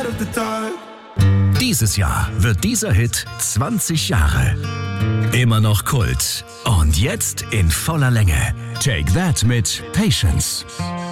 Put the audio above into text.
Dieses Jahr wird dieser Hit 20 Jahre. Immer noch Kult. Und jetzt in voller Länge. Take That mit Patience.